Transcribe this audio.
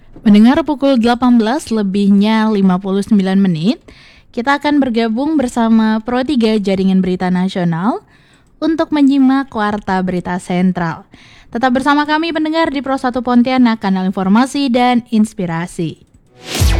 Mendengar pukul 18 lebihnya 59 menit, kita akan bergabung bersama Pro 3 Jaringan Berita Nasional untuk menyimak Warta Berita Sentral. Tetap bersama kami pendengar di Pro 1 Pontianak, kanal informasi dan inspirasi.